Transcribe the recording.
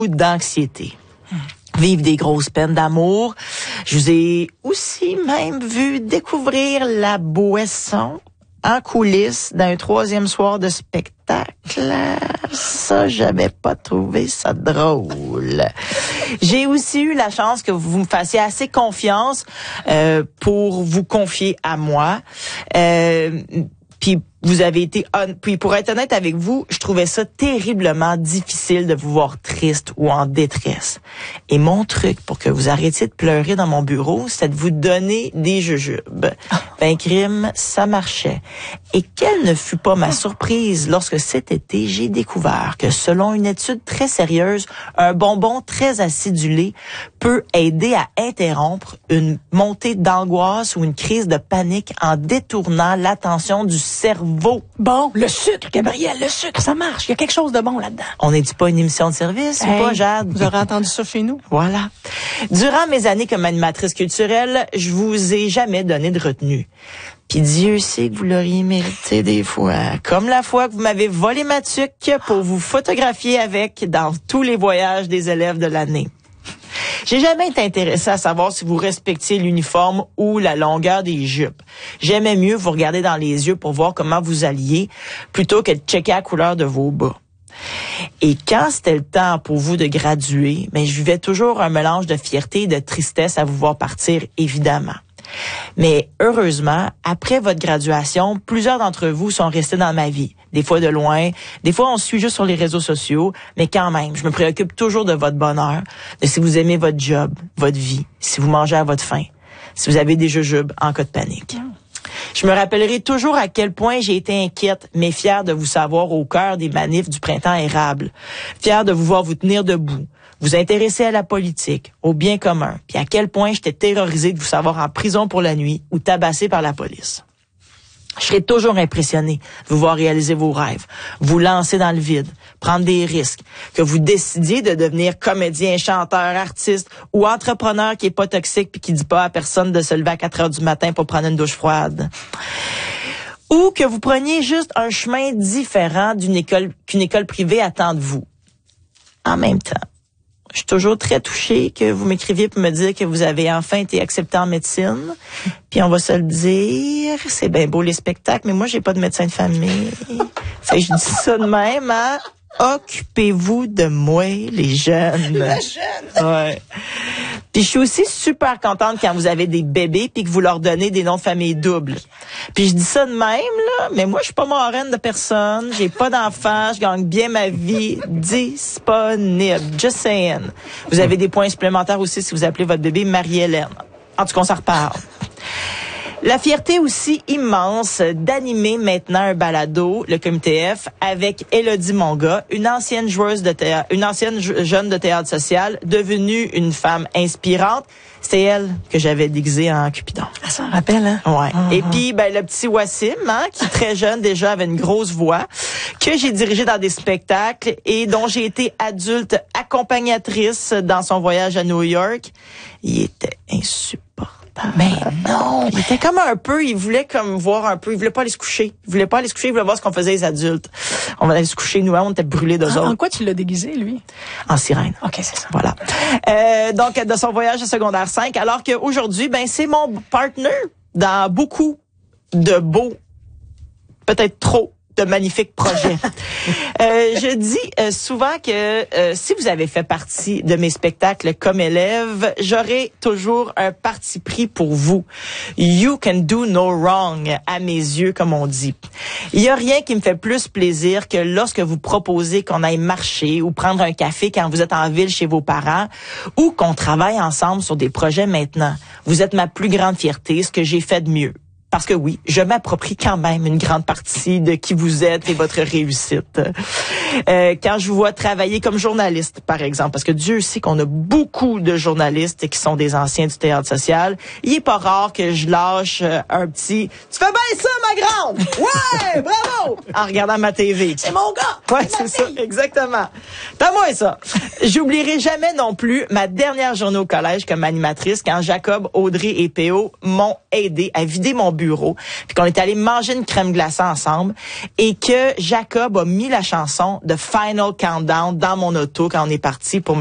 d'anxiété. Vivre des grosses peines d'amour. Je vous ai aussi même vu découvrir la boisson en coulisses d'un 3e soir de spectacle. Ça, j'avais pas trouvé ça drôle. J'ai aussi eu la chance que vous me fassiez assez confiance pour vous confier à moi. Puis vous avez été puis pour être honnête avec vous, je trouvais ça terriblement difficile de vous voir triste ou en détresse. Et mon truc pour que vous arrêtiez de pleurer dans mon bureau, c'est de vous donner des jujubes. Ben crime, ça marchait. Et quelle ne fut pas ma surprise lorsque cet été, j'ai découvert que selon une étude très sérieuse, un bonbon très acidulé peut aider à interrompre une montée d'angoisse ou une crise de panique en détournant l'attention du cerveau. Bon, le sucre, Gabrielle, le sucre, ça marche. Il y a quelque chose de bon là-dedans. On n'est pas une émission de service, ou pas, Jade? Vous aurez entendu ça chez nous. Voilà. Durant mes années comme animatrice culturelle, je vous ai jamais donné de retenue. Puis Dieu sait que vous l'auriez mérité des fois. Comme la fois que vous m'avez volé ma tuque pour vous photographier avec dans tous les voyages des élèves de l'année. J'ai jamais été intéressée à savoir si vous respectiez l'uniforme ou la longueur des jupes. J'aimais mieux vous regarder dans les yeux pour voir comment vous alliez plutôt que de checker la couleur de vos bas. Et quand c'était le temps pour vous de graduer, mais je vivais toujours un mélange de fierté et de tristesse à vous voir partir, évidemment. Mais heureusement, après votre graduation, plusieurs d'entre vous sont restés dans ma vie. Des fois de loin, des fois on se suit juste sur les réseaux sociaux, mais quand même, je me préoccupe toujours de votre bonheur, de si vous aimez votre job, votre vie, si vous mangez à votre faim, si vous avez des jujubes en cas de panique. Je me rappellerai toujours à quel point j'ai été inquiète, mais fière de vous savoir au cœur des manifs du printemps érable. Fière de vous voir vous tenir debout, vous intéresser à la politique, au bien commun, puis à quel point j'étais terrorisée de vous savoir en prison pour la nuit ou tabassée par la police. Je serai toujours impressionnée de vous voir réaliser vos rêves, vous lancer dans le vide, prendre des risques, que vous décidiez de devenir comédien, chanteur, artiste ou entrepreneur qui est pas toxique puis qui dit pas à personne de se lever à 4 heures du matin pour prendre une douche froide. Ou que vous preniez juste un chemin différent qu'une école privée attend de vous. En même temps, je suis toujours très touchée que vous m'écriviez pour me dire que vous avez enfin été accepté en médecine. Puis on va se le dire, c'est bien beau les spectacles, mais moi, j'ai pas de médecin de famille. Fait que je dis ça de même, hein? Occupez-vous de moi, les jeunes. Les jeunes! Ouais. Puis je suis aussi super contente quand vous avez des bébés puis que vous leur donnez des noms de famille doubles. Puis je dis ça de même, là, mais moi, je suis pas marraine de personne. J'ai pas d'enfants. Je gagne bien ma vie. Disponible. Just saying. Vous avez des points supplémentaires aussi si vous appelez votre bébé Marie-Hélène. En tout cas, on s'en reparle. La fierté aussi immense d'animer maintenant un balado, le Comité F, avec Élodie Monga, une ancienne joueuse de théâtre, une ancienne jeune de théâtre social, devenue une femme inspirante. C'est elle que j'avais déguisée en Cupidon. Ça s'en rappelle, hein? Ouais. Et puis, ben, le petit Wassim, hein, qui très jeune déjà avait une grosse voix, que j'ai dirigé dans des spectacles et dont j'ai été adulte accompagnatrice dans son voyage à New York. Il était insupportable. Mais non! Il était comme un peu, il voulait comme voir un peu, il voulait pas aller se coucher. Il voulait voir ce qu'on faisait les adultes. On allait se coucher, nous, on était brûlés d'eux autres. En quoi tu l'as déguisé, lui? En sirène. OK, c'est ça. Voilà. Donc, de son voyage à secondaire 5, alors qu'aujourd'hui, ben, c'est mon partner dans beaucoup de beaux, peut-être trop, de magnifiques projets. Je dis souvent que si vous avez fait partie de mes spectacles comme élève, j'aurai toujours un parti pris pour vous. You can do no wrong, à mes yeux, comme on dit. Il y a rien qui me fait plus plaisir que lorsque vous proposez qu'on aille marcher ou prendre un café quand vous êtes en ville chez vos parents ou qu'on travaille ensemble sur des projets maintenant. Vous êtes ma plus grande fierté, ce que j'ai fait de mieux. Parce que oui, je m'approprie quand même une grande partie de qui vous êtes et votre réussite. Quand je vous vois travailler comme journaliste, par exemple, parce que Dieu sait qu'on a beaucoup de journalistes qui sont des anciens du théâtre social, il est pas rare que je lâche un petit « Tu fais bien ça, ma grande! Ouais! Bravo! » en regardant ma TV. C'est mon gars! Ouais, c'est ça, exactement. T'as moi ça. J'oublierai jamais non plus ma dernière journée au collège comme animatrice quand Jacob, Audrey et P.O. m'ont aidé à vider mon bureau, puis qu'on est allé manger une crème glacée ensemble, et que Jacob a mis la chanson de Final Countdown dans mon auto quand on est parti pour